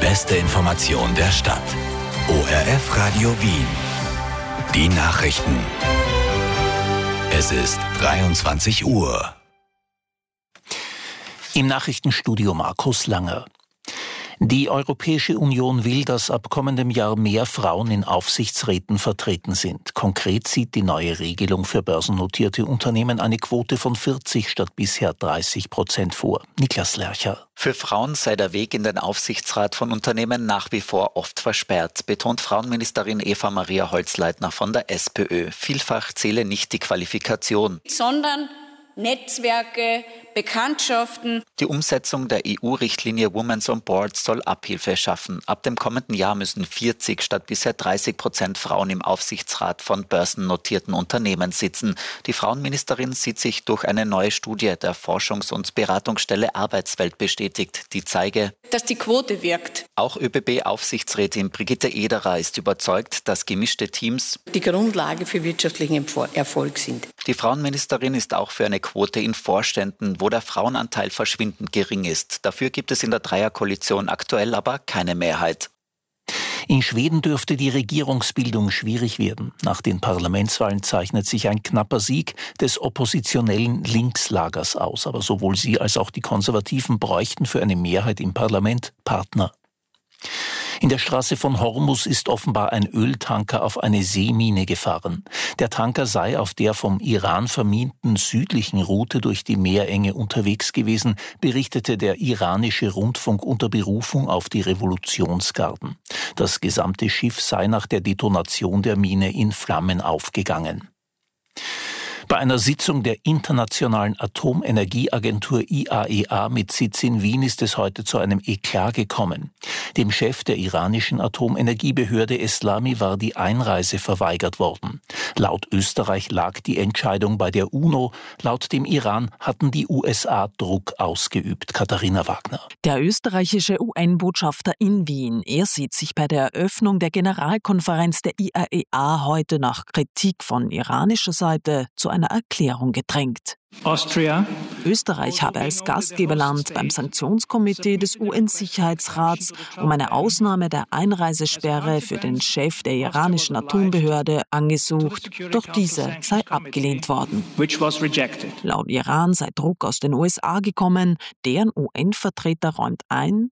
beste Information der Stadt. ORF Radio Wien. Die Nachrichten. Es ist 23 Uhr. Im Nachrichtenstudio Markus Langer. Die Europäische Union will, dass ab kommendem Jahr mehr Frauen in Aufsichtsräten vertreten sind. Konkret sieht die neue Regelung für börsennotierte Unternehmen eine Quote von 40 statt bisher 30% vor. Niklas Lercher. Für Frauen sei der Weg in den Aufsichtsrat von Unternehmen nach wie vor oft versperrt, betont Frauenministerin Eva Maria Holzleitner von der SPÖ. Vielfach zähle nicht die Qualifikation, sondern Netzwerke, Bekanntschaften. Die Umsetzung der EU-Richtlinie Women on Board soll Abhilfe schaffen. Ab dem kommenden Jahr müssen 40 statt bisher 30% Frauen im Aufsichtsrat von börsennotierten Unternehmen sitzen. Die Frauenministerin sieht sich durch eine neue Studie der Forschungs- und Beratungsstelle Arbeitswelt bestätigt, die zeige, dass die Quote wirkt. Auch ÖBB-Aufsichtsrätin Brigitte Ederer ist überzeugt, dass gemischte Teams die Grundlage für wirtschaftlichen Erfolg sind. Die Frauenministerin ist auch für eine Quote in Vorständen, wo der Frauenanteil verschwindend gering ist. Dafür gibt es in der Dreierkoalition aktuell aber keine Mehrheit. In Schweden dürfte die Regierungsbildung schwierig werden. Nach den Parlamentswahlen zeichnet sich ein knapper Sieg des oppositionellen Linkslagers aus. Aber sowohl sie als auch die Konservativen bräuchten für eine Mehrheit im Parlament Partner. In der Straße von Hormuz ist offenbar ein Öltanker auf eine Seemine gefahren. Der Tanker sei auf der vom Iran verminten südlichen Route durch die Meerenge unterwegs gewesen, berichtete der iranische Rundfunk unter Berufung auf die Revolutionsgarden. Das gesamte Schiff sei nach der Detonation der Mine in Flammen aufgegangen. Bei einer Sitzung der Internationalen Atomenergieagentur IAEA mit Sitz in Wien ist es heute zu einem Eklat gekommen. Dem Chef der iranischen Atomenergiebehörde Eslami war die Einreise verweigert worden. Laut Österreich lag die Entscheidung bei der UNO. Laut dem Iran hatten die USA Druck ausgeübt. Katharina Wagner. Der österreichische UN-Botschafter in Wien, er sieht sich bei der Eröffnung der Generalkonferenz der IAEA heute nach Kritik von iranischer Seite zu einer Erklärung gedrängt. Österreich habe als Gastgeberland beim Sanktionskomitee des UN-Sicherheitsrats um eine Ausnahme der Einreisesperre für den Chef der iranischen Atombehörde angesucht, doch diese sei abgelehnt worden. Laut Iran sei Druck aus den USA gekommen, deren UN-Vertreter räumt ein,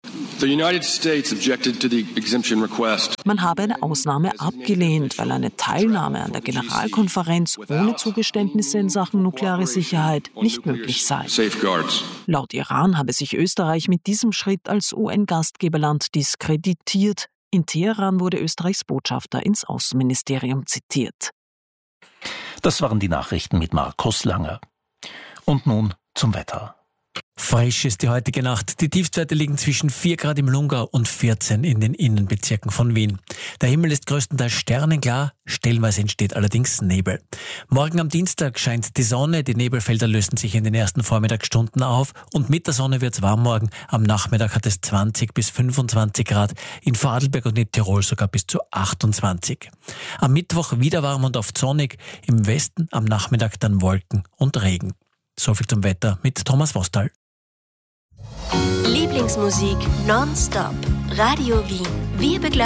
man habe eine Ausnahme abgelehnt, weil eine Teilnahme an der Generalkonferenz ohne Zugeständnisse in Sachen nukleare Sicherheit nicht möglich sei. Laut Iran habe sich Österreich mit diesem Schritt als UN-Gastgeberland diskreditiert. In Teheran wurde Österreichs Botschafter ins Außenministerium zitiert. Das waren die Nachrichten mit Markus Langer. Und nun zum Wetter. Frisch ist die heutige Nacht. Die Tiefstwerte liegen zwischen 4 Grad im Lungau und 14 in den Innenbezirken von Wien. Der Himmel ist größtenteils sternenklar, stellenweise entsteht allerdings Nebel. Morgen am Dienstag scheint die Sonne, die Nebelfelder lösen sich in den ersten Vormittagsstunden auf und mit der Sonne wird's warm morgen. Am Nachmittag hat es 20 bis 25 Grad, in Vorarlberg und in Tirol sogar bis zu 28. Am Mittwoch wieder warm und oft sonnig, im Westen am Nachmittag dann Wolken und Regen. Soviel zum Wetter mit Thomas Vostal. Lieblingsmusik nonstop. Radio Wien. Wir begleiten